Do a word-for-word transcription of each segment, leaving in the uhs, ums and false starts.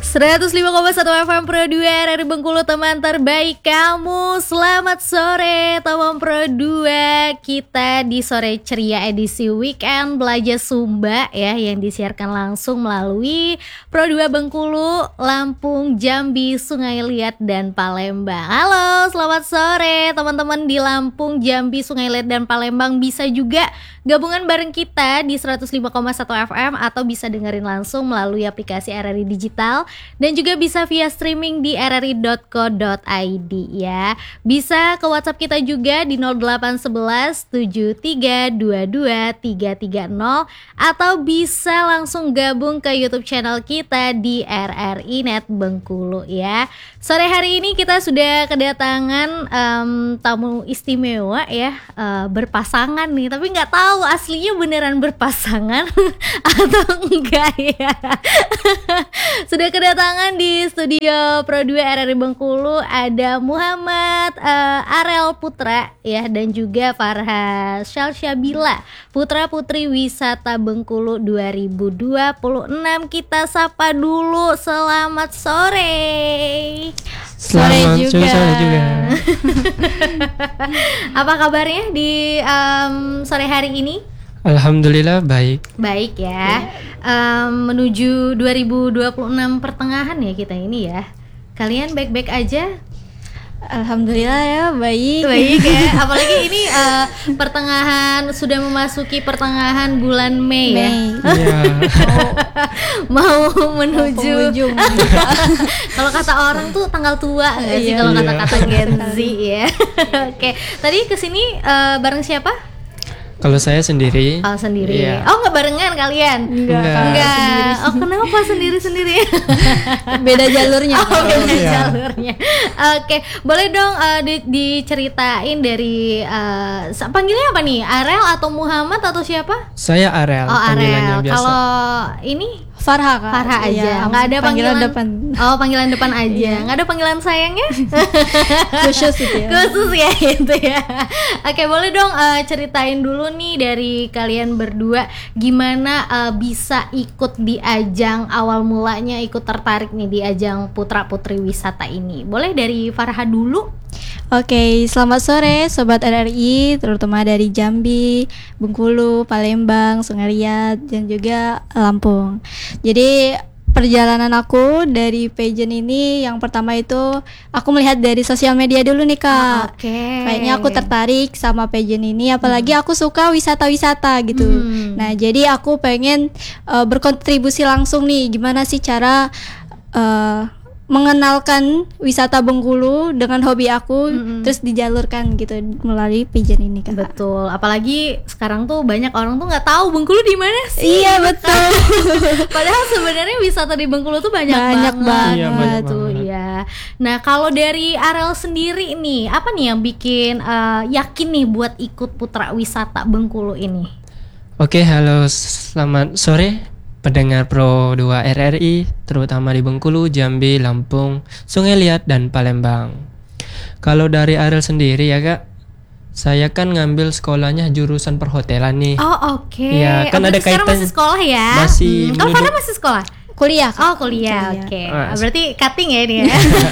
seratus lima koma satu F M Pro dua dari Bengkulu, teman terbaik kamu. Selamat sore teman Pro dua. Kita di sore ceria edisi weekend Belajar Sumba ya, yang disiarkan langsung melalui Pro dua Bengkulu, Lampung, Jambi, Sungai Liat, dan Palembang. Halo, selamat sore teman-teman di Lampung, Jambi, Sungai Liat, dan Palembang. Bisa juga gabungan bareng kita di seratus lima koma satu F M atau bisa dengerin langsung melalui aplikasi R R I Digital, dan juga bisa via streaming di r r i dot co dot i d ya. Bisa ke WhatsApp kita juga di nol delapan satu satu tujuh tiga dua dua tiga tiga nol, atau bisa langsung gabung ke YouTube channel kita di R R I Net Bengkulu ya. Sore hari ini kita sudah kedatangan um, tamu istimewa ya, uh, berpasangan nih, tapi nggak tahu aslinya beneran berpasangan atau enggak ya. Sudah kedatangan di studio Pro dua R R I Bengkulu ada Muhammad uh, Arel Putra ya, dan juga Farha Syalsyabila, putra putri wisata Bengkulu dua ribu dua puluh enam. Kita sapa dulu, selamat sore. Selamat sore juga, sore juga. Apa kabarnya di um, sore hari ini? Alhamdulillah baik. Baik ya. Um, menuju dua ribu dua puluh enam pertengahan ya kita ini ya. Kalian baik-baik aja? Alhamdulillah ya, baik. Baik ya. Apalagi ini uh, pertengahan, sudah memasuki pertengahan bulan Mei, Mei. ya. Iya. Mau menuju. Mau Kalau kata orang tuh tanggal tua nggak sih, Iya. kalau Iya. kata-kata Gen Z ya. Oke. Tadi kesini uh, bareng siapa? Kalau saya sendiri. Oh, sendiri. Iya. Oh, nggak barengan kalian? Enggak. Enggak. Enggak. Oh, kenapa sendiri-sendiri? Beda jalurnya. Oh, beda Iya. jalurnya. Oke, boleh dong uh, di- diceritain dari uh, sa- panggilnya apa nih? Arel atau Muhammad atau siapa? Saya Arel, Oh, panggilannya Arel. biasa. Kalau ini Farha Kak. Farha aja. Iya, Nggak ada panggilan, depan Oh, panggilan depan aja. Nggak ada panggilan sayangnya? khusus gitu ya. Khusus ya gitu ya. Oke, boleh dong uh, ceritain dulu nih dari kalian berdua gimana uh, bisa ikut di ajang, awal mulanya ikut tertarik nih di ajang Putra Putri Wisata ini. Boleh dari Farha dulu? Oke, selamat sore Sobat R R I, terutama dari Jambi, Bengkulu, Palembang, Sungai Liat, dan juga Lampung. Jadi perjalanan aku dari pageant ini, yang pertama itu aku melihat dari sosial media dulu nih Kak. Oke. Kayaknya aku tertarik sama pageant ini, apalagi aku suka wisata-wisata gitu. Hmm. Nah, jadi aku pengen uh, berkontribusi langsung nih, gimana sih cara uh, mengenalkan wisata Bengkulu dengan hobi aku, Mm-mm. terus dijalurkan gitu melalui pageant ini Kak. Betul. Apalagi sekarang tuh banyak orang tuh nggak tahu Bengkulu di mana sih. Iya betul. Padahal sebenarnya wisata di Bengkulu tuh banyak, Banyak banget. Iya, banyak tuh banget. ya. Nah, kalau dari Arel sendiri nih, apa nih yang bikin uh, yakin nih buat ikut Putra Wisata Bengkulu ini? Oke, halo, selamat sore pendengar Pro dua R R I, terutama di Bengkulu, Jambi, Lampung, Sungai Liat, dan Palembang. Kalau dari Arel sendiri ya Kak, saya kan ngambil sekolahnya jurusan perhotelan nih. Oh, oke. Iya, kan Oh, ada berarti sekarang kaitan- masih sekolah ya? Masih Hmm. Kalau menuju- Farah masih sekolah? Kuliah Kak. Oh, kuliah. Kuliah. Oke. Ah, Oh, berarti cutting ya ini ya.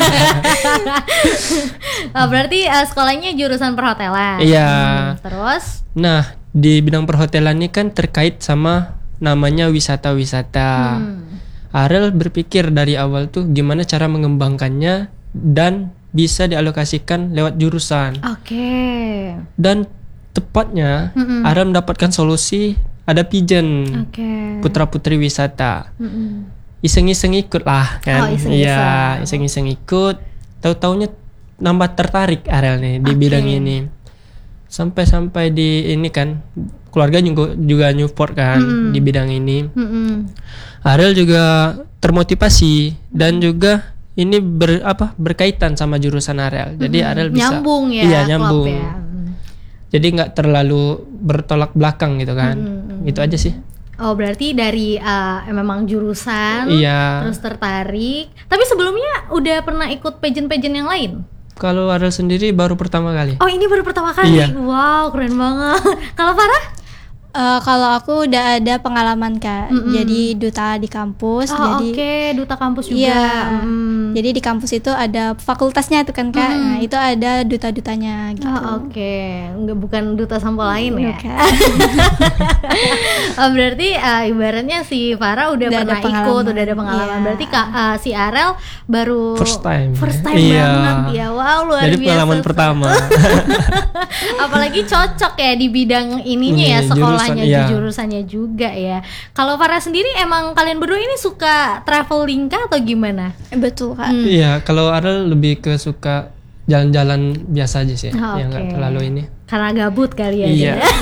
Oh, berarti uh, sekolahnya jurusan perhotelan. Iya. Hmm, terus? Nah, di bidang perhotelan ini kan terkait sama namanya wisata-wisata. Hmm. Arel berpikir dari awal tuh gimana cara mengembangkannya dan bisa dialokasikan lewat jurusan. Oke. Dan tepatnya Mm-mm. Arel mendapatkan solusi ada pigeon Oke. putra putri wisata. Mm-mm. Iseng-iseng ikut lah kan. Oh, iseng-iseng. Iya, iseng-iseng ikut. Tahu-taunya nambah tertarik Arel nih di Oke. bidang ini. Sampai-sampai di ini kan keluarga juga juga support kan Mm-mm. di bidang ini. Mm-mm. Arel juga termotivasi dan juga ini ber, apa berkaitan sama jurusan Arel. Jadi Mm-mm. Arel bisa nyambung ya. Iya, klub nyambung. ya. Mm. Jadi nggak terlalu bertolak belakang gitu kan. Mm-mm. Itu aja sih. Oh, berarti dari uh, memang jurusan Iya. terus tertarik. Tapi sebelumnya udah pernah ikut pageant-pageant yang lain? Kalau Arel sendiri baru pertama kali. Oh, ini baru pertama kali. Iya. Wow, keren banget. Kalau Farah? Eh, kalau aku udah ada pengalaman Kak, Mm-mm. jadi duta di kampus. Oh jadi oke, duta kampus juga. Iya. Mm. Jadi di kampus itu ada fakultasnya itu kan Kak. Mm. Nah, itu ada duta-dutanya gitu. Oh oke, nggak bukan duta sampel lain ya. Bukan. Oh, berarti uh, ibaratnya si Farah udah, Udah ada pernah ikut, pengalaman. udah ada pengalaman. Iya. Berarti Kak, uh, si Arel baru First time. first time Iya. banget ya. Wow, luar Jadi biasa. pengalaman pertama. Apalagi cocok ya di bidang ininya Ini, ya, sekolahnya, jurusan, iya. jurusannya juga ya. Kalau Farah sendiri emang kalian berdua ini suka traveling kah atau gimana? Eh, Betul Kak. Hmm. Iya, kalau Arel lebih ke suka jalan-jalan biasa aja sih, Oh, yang oke. nggak terlalu ini. Karena gabut kali ya. Iya. dia.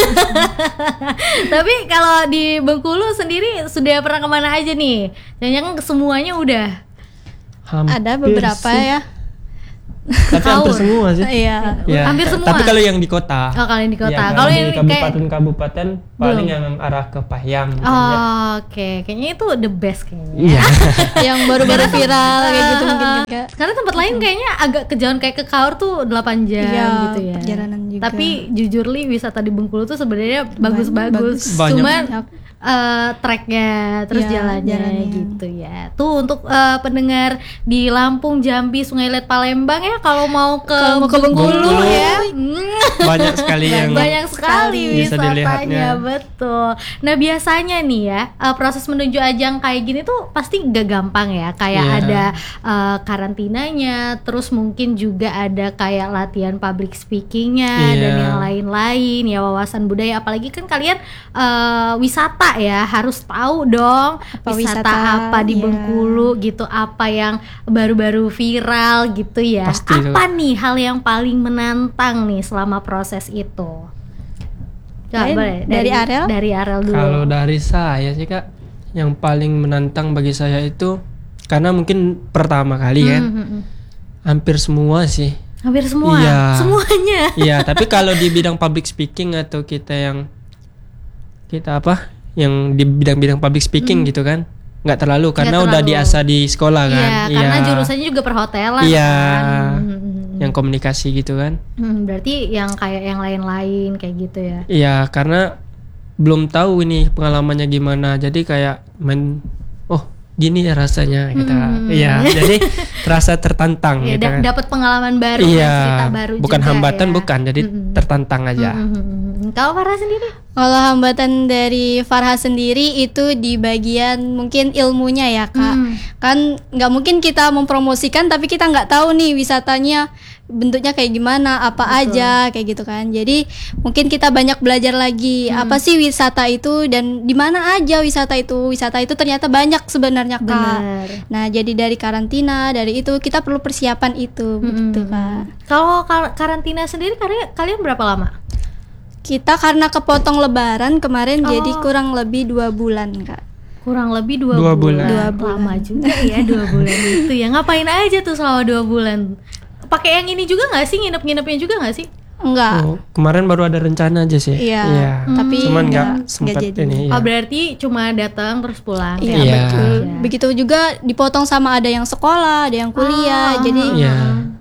Tapi kalau di Bengkulu sendiri sudah pernah kemana aja nih? Jangan-jangan semuanya udah. Hampir Ada beberapa sih. ya. Tapi hampir Kaur. semua sih. Iya. Ya. Hampir semua? Tapi kalau yang di kota. Oh, kalian di kota. Iya, Kalau di yang kayak kabupaten-kabupaten paling yang arah ke Pahang. gitu ya. Oh, oke, kayaknya itu the best kayaknya. Iya. Yang baru-baru viral kayak gitu mungkin kan, Kak. Karena tempat lain kayaknya agak kejauhan, kayak ke Kaur tuh delapan jam Iya, gitu ya. perjalanan juga. Tapi jujur li wisata di Bengkulu tuh sebenarnya bagus-bagus. Banyak. Cuman Banyak. eh, treknya terus Iya, jalannya, jalannya. gitu ya. Tuh untuk eh, pendengar di Lampung, Jambi, Sungai Liat, Palembang ya, kalau mau ke Kalau mau ke Bengkulu, Bengkulu, ya. hmm, Banyak sekali yang banyak sekali bisa wisatanya, dilihatnya. betul. Nah biasanya nih ya, uh, proses menuju ajang kayak gini tuh pasti gak gampang ya. Kayak Iya. ada uh, karantinanya, terus mungkin juga ada kayak latihan public speakingnya Iya. dan yang lain-lain ya, wawasan budaya. Apalagi kan kalian uh, wisata ya, harus tahu dong Apa wisata, wisata, apa di iya. Bengkulu gitu, apa yang baru-baru viral gitu ya. Pasti itu. Apa nih hal yang paling menantang nih selama proses itu? Coba, Dari- boleh. dari Arel? Dari Arel dulu. Kalau dari saya sih Kak, yang paling menantang bagi saya itu karena mungkin pertama kali kan, Hmm, hmm, hmm. hampir semua sih. Hampir semua, Iya. semuanya. Iya, tapi kalau di bidang public speaking atau kita yang kita apa, yang di bidang-bidang public speaking gitu kan, nggak terlalu karena Nggak udah terlalu. diasah di sekolah kan. Iya, karena jurusannya juga perhotelan Iya. kan. Hmm, hmm, hmm. Yang komunikasi gitu kan. Hmm, berarti yang kayak yang lain-lain kayak gitu ya. Iya, karena belum tahu ini pengalamannya gimana. Jadi kayak main, oh gini ya rasanya kita. Hmm. Iya, jadi terasa tertantang Ya, gitu da- kan. dapat pengalaman baru, Iya, dan cerita baru bukan juga hambatan ya. bukan, jadi Mm-mm. tertantang aja. Mm-mm. Kalau Farah sendiri? Kalau hambatan dari Farha sendiri itu di bagian mungkin ilmunya ya Kak. Hmm. Kan nggak mungkin kita mempromosikan tapi kita nggak tahu nih wisatanya bentuknya kayak gimana, apa Betul. aja kayak gitu kan. Jadi mungkin kita banyak belajar lagi Hmm. apa sih wisata itu dan di mana aja wisata itu. Wisata itu ternyata banyak sebenarnya Kak. Benar. Nah jadi dari karantina dari itu kita perlu persiapan itu begitu Mm-mm. Kak. Kalau kar- karantina sendiri kalian kalian berapa lama? Kita karena kepotong lebaran kemarin Oh. jadi kurang lebih dua bulan Kak. Kurang lebih dua, Dua bulan. bulan. Dua bulan. Lama juga ya dua bulan itu ya. Ngapain aja tuh selama dua bulan? Pakai yang ini juga nggak sih, nginep-nginepnya juga nggak sih? Enggak. Oh, kemarin baru ada rencana aja sih. Iya, tapi Cuman nggak nggak- sempat nggak jadi. ini. Oh Iya. berarti cuma datang terus pulang. Iya, Iya. betul. Iya. Begitu juga dipotong sama ada yang sekolah, ada yang kuliah. Ah. Jadi Iya.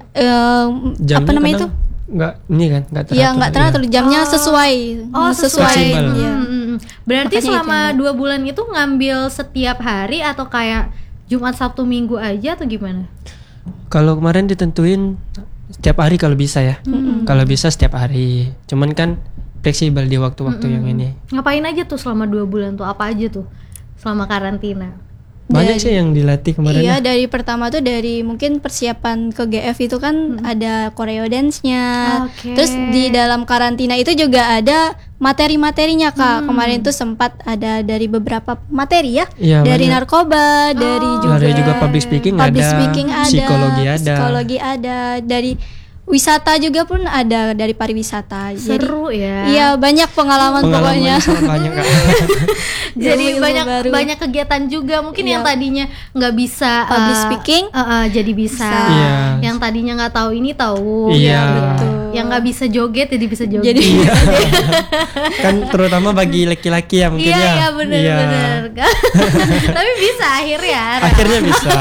em, Jamnya apa namanya itu? kadang nggak ini kan nggak teratur. Iya, nggak teratur jamnya Oh. sesuai. Oh sesuai. Fleksibel. Iya. Hmm, hmm, hmm. Berarti Makanya selama itu yang dua bulan itu ngambil setiap hari atau kayak Jumat Sabtu Minggu aja atau gimana? Kalau kemarin ditentuin setiap hari kalau bisa ya. Hmm. Kalau bisa setiap hari. Cuman kan fleksibel di waktu-waktu yang ini. Ngapain aja tuh selama dua bulan tuh? Apa aja tuh selama karantina? Banyak Dari- sih yang dilatih kemarin. Iya, ya. dari pertama tuh dari mungkin persiapan ke G F itu kan ada choreo dance-nya. Oke. Terus di dalam karantina itu juga ada materi-materinya Kak. Kemarin tuh sempat ada dari beberapa materi ya. Iya, dari banyak. narkoba, dari juga Dari juga public speaking public ada, speaking ada, psikologi ada. psikologi ada, dari wisata juga pun ada, dari pariwisata. Seru Jadi ya. iya banyak pengalaman, Pengalaman pokoknya. sangat banyak Kak. Jadi Ilmu-ilmu banyak baru. banyak kegiatan juga mungkin Iya. yang tadinya nggak bisa Public uh, speaking, uh, uh, jadi bisa. bisa. Iya. Yang tadinya nggak tahu ini tahu. Iya. gitu ya. Betul. Yang nggak bisa joget jadi bisa joget. Jadi Kan terutama bagi laki-laki ya mungkin Iya ya. iya benar-benar. Tapi bisa akhirnya. Ra. Akhirnya bisa.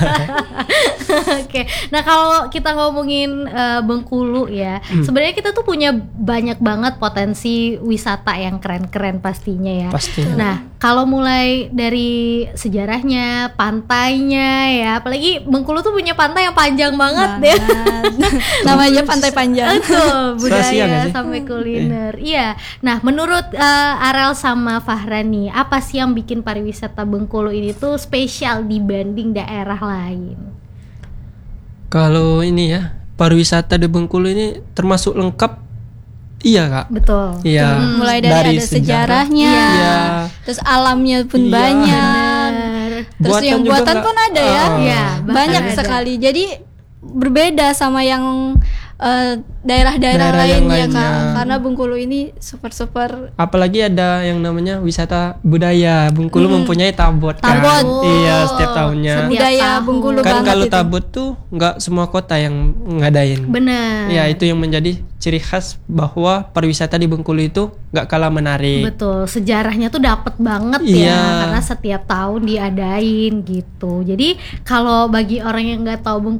Oke. Nah kalau kita ngomongin uh, Bengkulu ya, Hmm. sebenarnya kita tuh punya banyak banget potensi wisata yang keren-keren pastinya ya. Pastinya. Nah kalau mulai dari sejarahnya, pantainya ya, apalagi Bengkulu tuh punya pantai yang panjang banget deh. namanya Pantai Panjang. Betul, Se-Asia nggak budaya sih? sampai kuliner. Iya. Nah, menurut uh, Arel sama Fahrani, apa sih yang bikin pariwisata Bengkulu ini tuh spesial dibanding daerah lain? Kalau ini ya, pariwisata di Bengkulu ini termasuk lengkap. Iya, Kak. Betul. Iya. Hmm, mulai dari, ada sejarah. sejarahnya, Iya. terus alamnya pun Iya. banyak. Benar. Terus Buatan yang juga buatan nggak- pun ada ya, Ah. Iya, bahkan banyak ada. sekali. Jadi berbeda sama yang eh, daerah-daerah Daerah yang lainnya lainnya. Kak. Karena Bengkulu ini super-super Apalagi ada yang namanya wisata budaya. Bengkulu mempunyai tabot kan. Tabot. Iya, setiap tahunnya. Setiap budaya tahun. Bengkulu Kan banget kalau itu. tabot tuh nggak semua kota yang ngadain. Benar. Ya, itu yang menjadi ciri khas bahwa pariwisata di Bengkulu itu nggak kalah menarik. Betul, sejarahnya tuh dapet banget Iya. ya, karena setiap tahun diadain gitu. Jadi kalau bagi orang yang nggak tahu Bengkulu